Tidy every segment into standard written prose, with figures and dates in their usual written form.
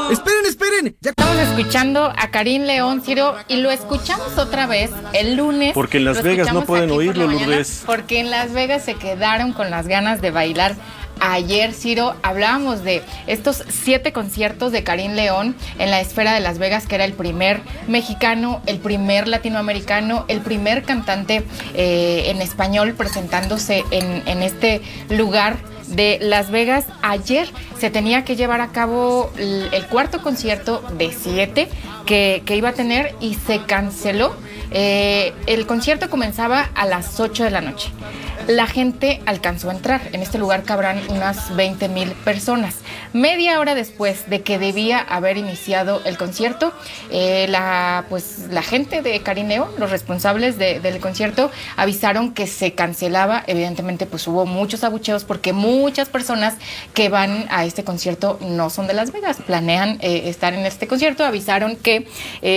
Esperen. Ya... Estamos escuchando a Karim León, Ciro, y lo escuchamos otra vez el lunes. Porque en Las Vegas no pueden oírlo, Lourdes. Porque en Las Vegas se quedaron con las ganas de bailar. Ayer, Ciro, hablábamos de estos 7 conciertos de Karim León en la esfera de Las Vegas, que era el primer mexicano, el primer latinoamericano, el primer cantante en español presentándose en este lugar de Las Vegas. Ayer se tenía que llevar a cabo el cuarto concierto de 7 que iba a tener y se canceló. El concierto comenzaba a las 8 de la noche. La gente alcanzó a entrar. En este lugar cabrán unas 20,000 personas. Media hora después de que debía haber iniciado el concierto, la gente de Karim León, los responsables del concierto, avisaron que se cancelaba. Evidentemente, pues hubo muchos abucheos porque muchas personas que van a este concierto no son de Las Vegas, planean estar en este concierto. Avisaron que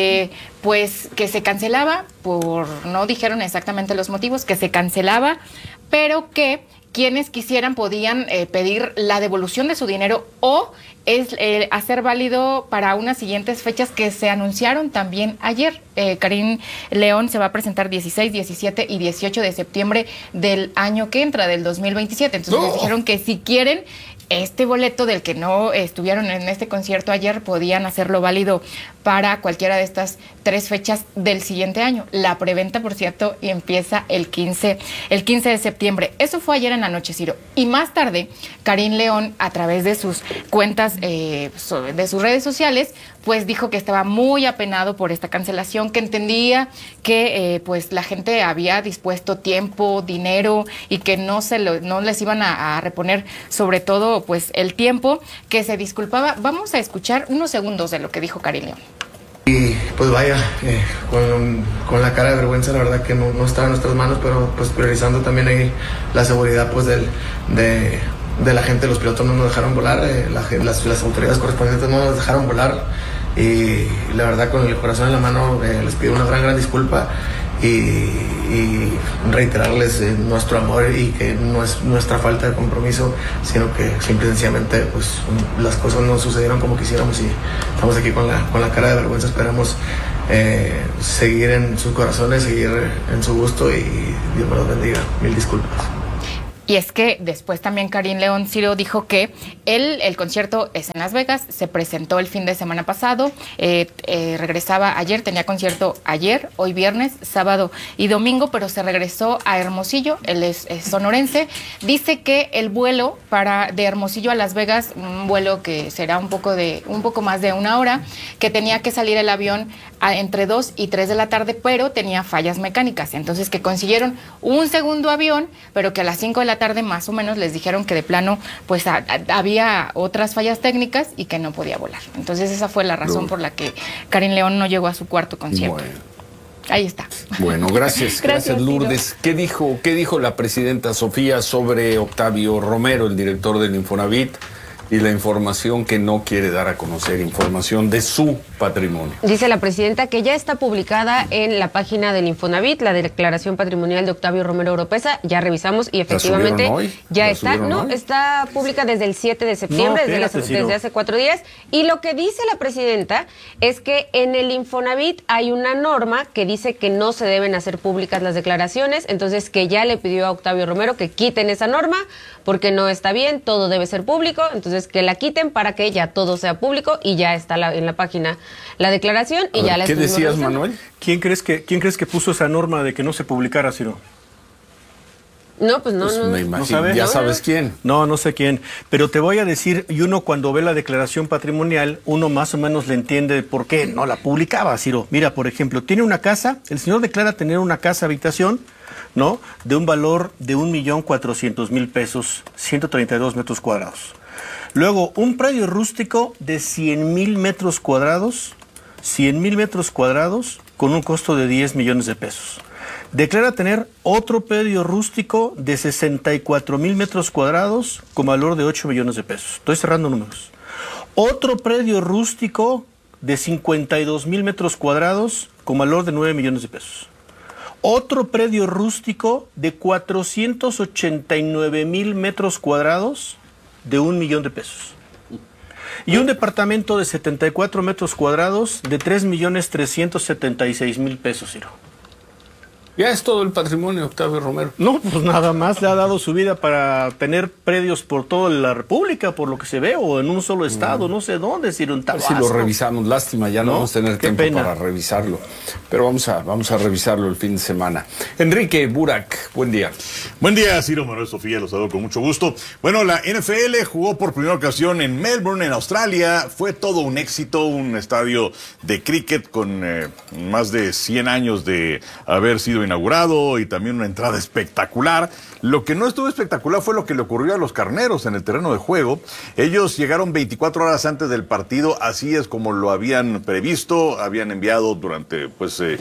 que se cancelaba, no dijeron exactamente los motivos, que se cancelaba, pero que quienes quisieran podían pedir la devolución de su dinero o hacer válido para unas siguientes fechas que se anunciaron también ayer. Karim León se va a presentar 16, 17 y 18 de septiembre del año que entra, del 2027. Entonces les dijeron que si quieren este boleto del que no estuvieron en este concierto ayer, podían hacerlo válido para cualquiera de estas 3 fechas del siguiente año. La preventa, por cierto, empieza el 15 de septiembre. Eso fue ayer en la noche, Ciro. Y más tarde, Karim León, a través de sus cuentas, de sus redes sociales, pues dijo que estaba muy apenado por esta cancelación, que entendía que pues la gente había dispuesto tiempo, dinero y que no les iban a reponer, sobre todo pues el tiempo, que se disculpaba. Vamos a escuchar unos segundos de lo que dijo Karim León. Y pues vaya, con la cara de vergüenza, la verdad que no está en nuestras manos, pero pues priorizando también ahí la seguridad pues de la gente. Los pilotos no nos dejaron volar, las autoridades correspondientes no nos dejaron volar, y la verdad con el corazón en la mano les pido una gran disculpa y reiterarles nuestro amor, y que no es nuestra falta de compromiso, sino que simple y sencillamente pues las cosas no sucedieron como quisiéramos, y estamos aquí con la cara de vergüenza. Esperamos seguir en sus corazones, seguir en su gusto, y Dios me los bendiga. Mil disculpas. Y es que después también Karim León, Ciro, dijo que el concierto es en Las Vegas, se presentó el fin de semana pasado, regresaba ayer, tenía concierto ayer, hoy viernes, sábado y domingo, pero se regresó a Hermosillo. Él es sonorense. Dice que el vuelo de Hermosillo a Las Vegas, un vuelo que será un poco más de 1 hora, que tenía que salir el avión entre 2 y 3 de la tarde, pero tenía fallas mecánicas. Entonces que consiguieron un segundo avión, pero que a las 5 de la tarde más o menos les dijeron que de plano pues había otras fallas técnicas y que no podía volar. Entonces esa fue la razón por la que Karim León no llegó a su cuarto concierto. Bueno. Ahí está. Bueno, gracias Lourdes. ¿Qué dijo la presidenta Sofía sobre Octavio Romero, el director del Infonavit, y la información que no quiere dar a conocer, información de su patrimonio? Dice la presidenta que ya está publicada en la página del Infonavit, la declaración patrimonial de Octavio Romero Oropeza. Ya revisamos y efectivamente ya está. No, está pública desde el 7 de septiembre, desde hace 4 días. Y lo que dice la presidenta es que en el Infonavit hay una norma que dice que no se deben hacer públicas las declaraciones, entonces que ya le pidió a Octavio Romero que quiten esa norma porque no está bien, todo debe ser público. Entonces que la quiten para que ya todo sea público, y ya está en la página la declaración y ya la. ¿Qué decías, Manuel? ¿Quién crees que puso esa norma de que no se publicara, Ciro? No, pues no. Me imagino. ¿No ya sabes quién? No sé quién. Pero te voy a decir, y uno cuando ve la declaración patrimonial, uno más o menos le entiende por qué no la publicaba, Ciro. Mira, por ejemplo, tiene una casa, el señor declara tener una casa habitación, ¿no?, de un valor de 1,400,000 pesos, 132 metros cuadrados. Luego, un predio rústico de 100,000 metros cuadrados, 100,000 metros cuadrados, con un costo de 10 millones de pesos. Declara tener otro predio rústico de 64,000 metros cuadrados, con valor de 8 millones de pesos. Estoy cerrando números. Otro predio rústico de 52,000 metros cuadrados, con valor de 9 millones de pesos. Otro predio rústico de 489,000 metros cuadrados, de 1 millón de pesos. Y un departamento de 74 metros cuadrados de 3,376,000 pesos, Ciro. Ya es todo el patrimonio, Octavio Romero. No, pues nada más le ha dado su vida para tener predios por toda la República, por lo que se ve, o en un solo estado, no sé dónde, Ciro, en Tabasco. Si lo revisamos, lástima, ya no vamos a tener tiempo para revisarlo. Pero vamos a revisarlo el fin de semana. Enrique Burak, buen día. Buen día, Ciro, Manuel, Sofía, los saludo con mucho gusto. Bueno, la NFL jugó por primera ocasión en Melbourne, en Australia. Fue todo un éxito, un estadio de cricket con más de 100 años de haber sido inaugurado y también una entrada espectacular. Lo que no estuvo espectacular fue lo que le ocurrió a los carneros en el terreno de juego. Ellos llegaron 24 horas antes del partido, así es como lo habían previsto. Habían enviado durante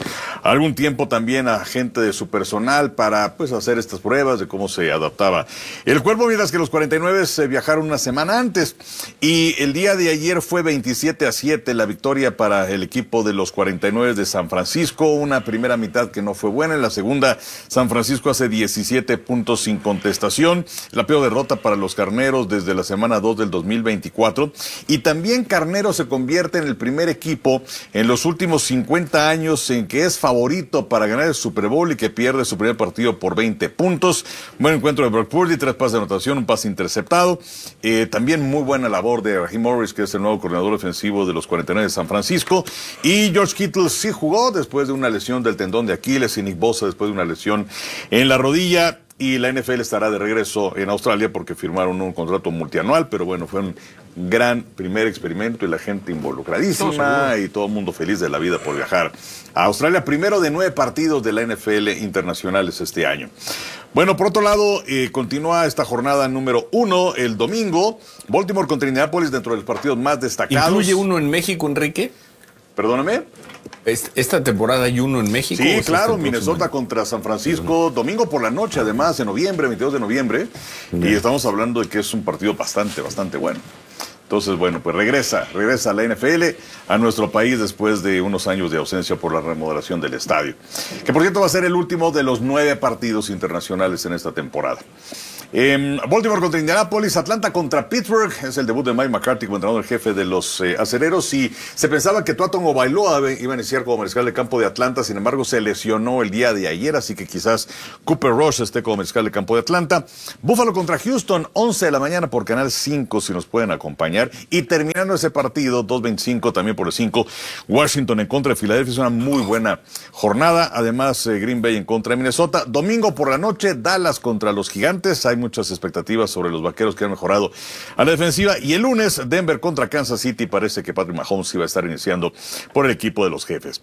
algún tiempo también a gente de su personal para hacer estas pruebas de cómo se adaptaba el cuerpo, mientras que los 49 viajaron una semana antes. Y el día de ayer fue 27-7 la victoria para el equipo de los 49 de San Francisco. Una primera mitad que no fue buena. En la segunda, San Francisco hace 17 puntos sin contestación. La peor derrota para los carneros desde la semana 2 del 2024. Y también Carneros se convierte en el primer equipo en los últimos 50 años en que es favorito para ganar el Super Bowl y que pierde su primer partido por 20 puntos. Buen encuentro de Brock Purdy, 3 pases de anotación, un pase interceptado. También muy buena labor de Raheem Morris, que es el nuevo coordinador ofensivo de los 49 de San Francisco. Y George Kittle sí jugó después de una lesión del tendón de Aquiles, y Nick Bosa después de una lesión en la rodilla. Y la NFL estará de regreso en Australia porque firmaron un contrato multianual, pero bueno, fue un gran primer experimento y la gente involucradísima y todo el mundo feliz de la vida por viajar a Australia. Primero de 9 partidos de la NFL internacionales este año. Bueno, por otro lado, continúa esta jornada número 1 el domingo. Baltimore contra Indianapolis, dentro de los partidos más destacados. ¿Incluye uno en México, Enrique? Perdóname. ¿Esta temporada hay uno en México? Sí, claro, Minnesota contra San Francisco, domingo por la noche, además, en noviembre, 22 de noviembre. Y estamos hablando de que es un partido bastante bueno. Entonces, bueno, pues regresa la NFL a nuestro país después de unos años de ausencia por la remodelación del estadio. Que por cierto va a ser el último de los 9 partidos internacionales en esta temporada. Baltimore contra Indianapolis, Atlanta contra Pittsburgh, es el debut de Mike McCarthy como entrenador jefe de los acereros, y se pensaba que Tua Tagovailoa iba a iniciar como mariscal de campo de Atlanta. Sin embargo se lesionó el día de ayer, así que quizás Cooper Rush esté como mariscal de campo de Atlanta. Buffalo contra Houston, 11 de la mañana por Canal 5 si nos pueden acompañar, y terminando ese partido 2:25 también por el 5, Washington en contra de Filadelfia. Es una muy buena jornada. Además Green Bay en contra de Minnesota. Domingo por la noche, Dallas contra los Gigantes. Hay muchas expectativas sobre los vaqueros que han mejorado a la defensiva. Y el lunes, Denver contra Kansas City. Parece que Patrick Mahomes iba a estar iniciando por el equipo de los Jefes.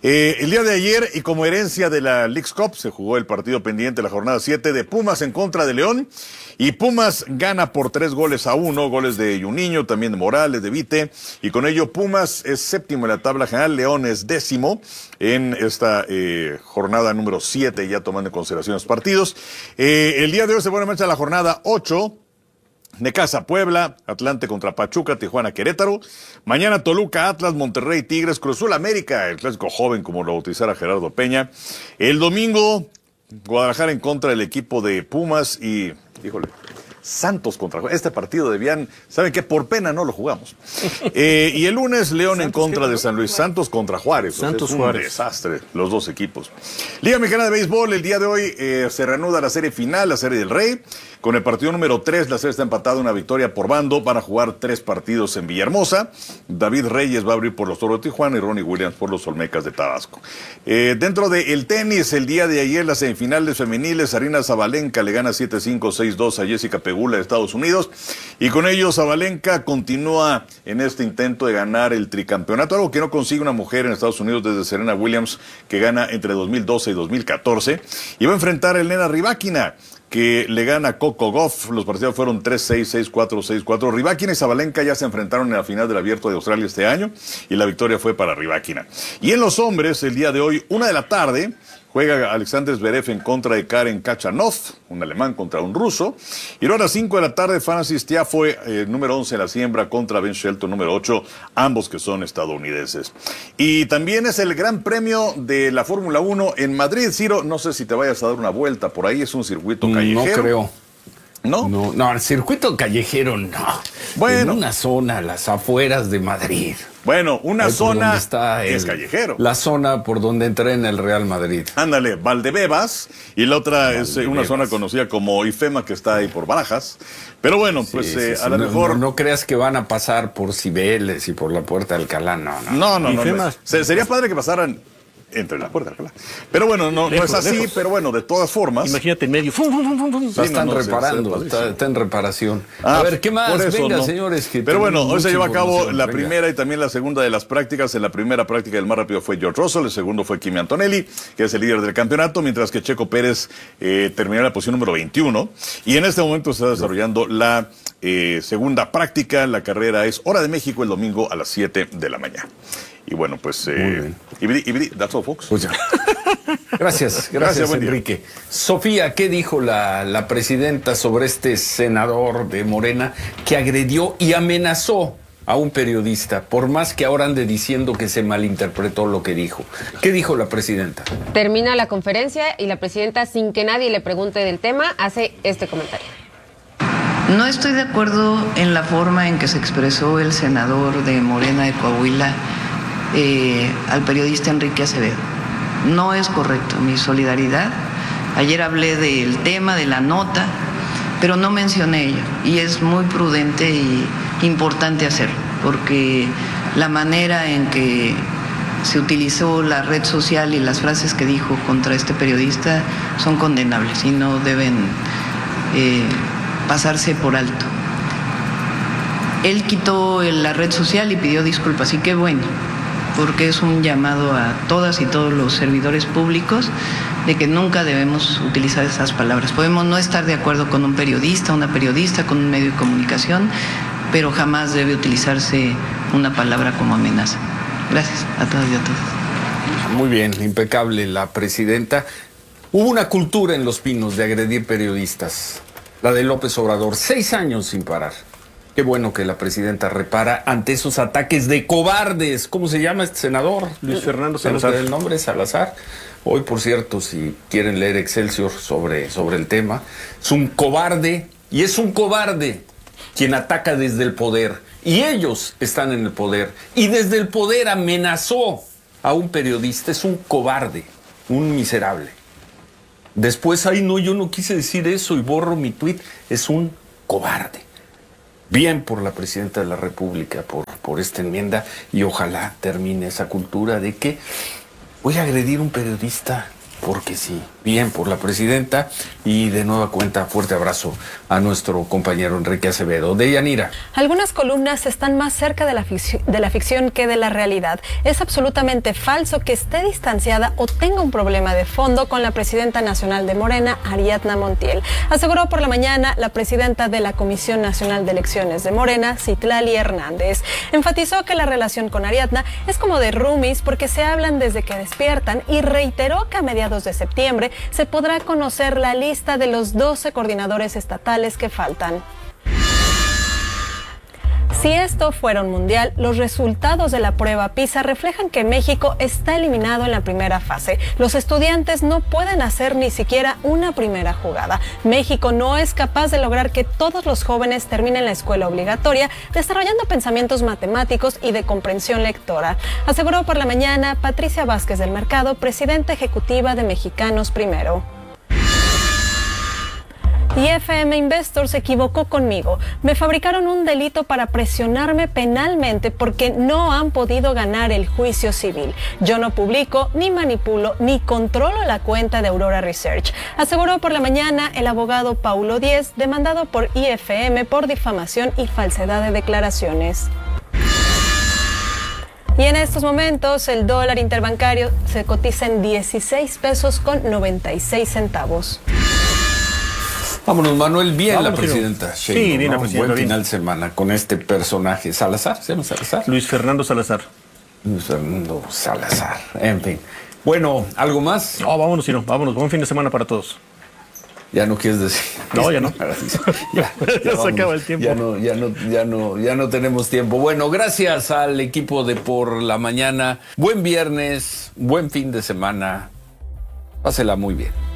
El día de ayer, y como herencia de la Leagues Cup, se jugó el partido pendiente, la jornada 7 de Pumas en contra de León. Y Pumas gana por 3-1, goles de Juninho, también de Morales, de Vite. Y con ello Pumas es séptimo en la tabla general, León es 10º en esta jornada número 7, ya tomando en consideración los partidos. El día de hoy se pone en marcha la jornada 8. Necaxa Puebla, Atlante contra Pachuca, Tijuana Querétaro. Mañana Toluca, Atlas, Monterrey, Tigres, Cruz Azul América, el clásico joven como lo bautizara Gerardo Peña. El domingo, Guadalajara en contra del equipo de Pumas y, Santos contra Juárez. Este partido debían, ¿saben qué? Por pena no lo jugamos. Y el lunes, León en contra de San Luis. Santos contra Juárez. Santos Juárez. Un desastre, los dos equipos. Liga Mexicana de Béisbol, el día de hoy se reanuda la serie final, la Serie del Rey. Con el partido número 3, la serie está empatada, una victoria por bando. Van a jugar 3 partidos en Villahermosa. David Reyes va a abrir por los Toros de Tijuana y Ronnie Williams por los Olmecas de Tabasco. Dentro del tenis, el día de ayer, las semifinales femeniles, Aryna Sabalenka le gana 7-5, 6-2 a Jessica Pegula de Estados Unidos. Y con ello, Sabalenka continúa en este intento de ganar el tricampeonato, algo que no consigue una mujer en Estados Unidos desde Serena Williams, que gana entre 2012 y 2014. Y va a enfrentar a Elena Rybakina, que le gana a Coco Gauff. Los partidos fueron 3-6, 6-4, 6-4. Rybakina y Sabalenka ya se enfrentaron en la final del Abierto de Australia este año y la victoria fue para Rybakina. Y en los hombres, el día de hoy, 1 de la tarde, juega Alexander Zverev en contra de Karen Khachanov, un alemán contra un ruso. Y luego a las 5 de la tarde, Francis Tiafoe, número 11 en la siembra, contra Ben Shelton, número 8, ambos que son estadounidenses. Y también es el Gran Premio de la Fórmula 1 en Madrid. Ciro, no sé si te vayas a dar una vuelta por ahí, es un circuito callejero. No creo. No, el circuito callejero no. Bueno. En una zona, las afueras de Madrid. Bueno, una zona está es callejero. La zona por donde entrena el Real Madrid. Ándale, Valdebebas, y la otra es una zona conocida como Ifema, que está ahí por Barajas. Pero bueno, pues a lo mejor... No creas que van a pasar por Cibeles y por la Puerta de Alcalá, no. Sería padre que pasaran entre la puerta, ¿verdad? Pero bueno, no es así, lejos. Pero bueno, de todas formas. Imagínate en medio. Están reparando, está en reparación. A ver, ¿qué más? Venga, señores. Pero bueno, hoy se lleva a cabo la primera y también la segunda de las prácticas. En la primera práctica el más rápido fue George Russell, el segundo fue Kimi Antonelli, que es el líder del campeonato, mientras que Checo Pérez terminó en la posición número 21. Y en este momento se está desarrollando la segunda práctica. La carrera es Hora de México el domingo a las 7 de la mañana. Y bueno, pues, that's all, folks. Pues ya. Gracias, Enrique. Sofía, ¿qué dijo la presidenta sobre este senador de Morena que agredió y amenazó a un periodista, por más que ahora ande diciendo que se malinterpretó lo que dijo? ¿Qué dijo la presidenta? Termina la conferencia y la presidenta, sin que nadie le pregunte del tema, hace este comentario. No estoy de acuerdo en la forma en que se expresó el senador de Morena de Coahuila al periodista Enrique Acevedo. No es correcto. Mi solidaridad. Ayer hablé del tema, de la nota, pero no mencioné ello. Y es muy prudente y importante hacerlo, porque la manera en que se utilizó la red social y las frases que dijo contra este periodista son condenables y no deben pasarse por alto. Él quitó la red social y pidió disculpas, y qué bueno, porque es un llamado a todas y todos los servidores públicos de que nunca debemos utilizar esas palabras. Podemos no estar de acuerdo con un periodista, una periodista, con un medio de comunicación, pero jamás debe utilizarse una palabra como amenaza. Gracias a todas y a todos. Muy bien, impecable la presidenta. Hubo una cultura en Los Pinos de agredir periodistas, la de López Obrador, 6 años sin parar. Qué bueno que la presidenta repara ante esos ataques de cobardes. ¿Cómo se llama este senador? Luis Fernando Salazar. El nombre es Salazar. Hoy, por cierto, si quieren leer Excelsior sobre el tema, es un cobarde, y es un cobarde quien ataca desde el poder. Y ellos están en el poder. Y desde el poder amenazó a un periodista. Es un cobarde, un miserable. Después, yo no quise decir eso y borro mi tuit. Es un cobarde. Bien por la presidenta de la República, por esta enmienda, y ojalá termine esa cultura de que voy a agredir a un periodista porque sí. Bien por la presidenta, y de nueva cuenta, fuerte abrazo a nuestro compañero Enrique Acevedo. Deyanira. Algunas columnas están más cerca de la ficción que de la realidad. Es absolutamente falso que esté distanciada o tenga un problema de fondo con la presidenta nacional de Morena, Ariadna Montiel. Aseguró por la mañana la presidenta de la Comisión Nacional de Elecciones de Morena, Citlali Hernández. Enfatizó que la relación con Ariadna es como de roomies porque se hablan desde que despiertan, y reiteró que a mediados de septiembre se podrá conocer la lista de los 12 coordinadores estatales que faltan. Si esto fuera un mundial, los resultados de la prueba PISA reflejan que México está eliminado en la primera fase. Los estudiantes no pueden hacer ni siquiera una primera jugada. México no es capaz de lograr que todos los jóvenes terminen la escuela obligatoria desarrollando pensamientos matemáticos y de comprensión lectora, aseguró por la mañana Patricia Vázquez del Mercado, presidenta ejecutiva de Mexicanos Primero. Y FM Investor se equivocó conmigo. Me fabricaron un delito para presionarme penalmente porque no han podido ganar el juicio civil. Yo no publico, ni manipulo, ni controlo la cuenta de Aurora Research, aseguró por la mañana el abogado Paulo Díez, demandado por IFM por difamación y falsedad de declaraciones. Y en estos momentos el dólar interbancario se cotiza en 16 pesos con 96 centavos. Vámonos, Manuel. Bien la presidenta. Sí, bien la presidenta. Buen final de semana con este personaje. ¿Salazar? ¿Se llama Salazar? Luis Fernando Salazar. Luis Fernando Salazar. En fin. Bueno, ¿algo más? No, vámonos, Ciro. Vámonos. Buen fin de semana para todos. Ya no quieres decir. No, ya no. ya se acaba el tiempo. Ya no tenemos tiempo. Bueno, gracias al equipo de Por la Mañana. Buen viernes, buen fin de semana. Pásela muy bien.